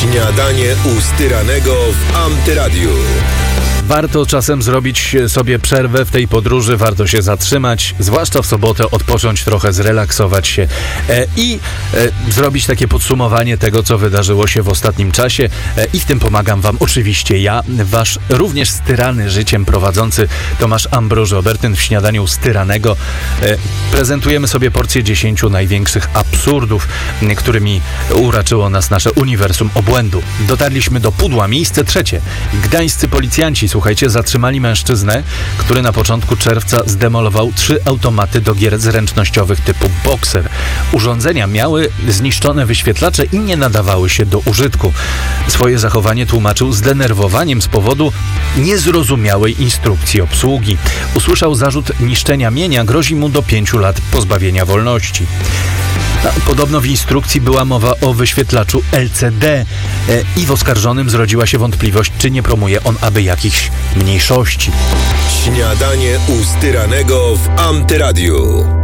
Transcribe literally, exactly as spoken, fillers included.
Śniadanie u Styranego w Antyradiu. Warto czasem zrobić sobie przerwę w tej podróży, warto się zatrzymać, zwłaszcza w sobotę, odpocząć trochę, zrelaksować się e, i e, zrobić takie podsumowanie tego, co wydarzyło się w ostatnim czasie e, i w tym pomagam wam oczywiście ja, wasz również styrany życiem prowadzący Tomasz Ambroży-Obertyn w Śniadaniu Styranego. E, prezentujemy sobie porcję dziesięciu największych absurdów, którymi uraczyło nas nasze uniwersum obłędu. Dotarliśmy do pudła, miejsce trzecie. Gdańscy policjanci, słuchajcie, zatrzymali mężczyznę, który na początku czerwca zdemolował trzy automaty do gier zręcznościowych typu Boxer. Urządzenia miały zniszczone wyświetlacze i nie nadawały się do użytku. Swoje zachowanie tłumaczył zdenerwowaniem z powodu niezrozumiałej instrukcji obsługi. Usłyszał zarzut niszczenia mienia, grozi mu do pięciu lat pozbawienia wolności. Podobno w instrukcji była mowa o wyświetlaczu L C D i w oskarżonym zrodziła się wątpliwość, czy nie promuje on aby jakichś mniejszości. Śniadanie u Styranego w Antyradiu.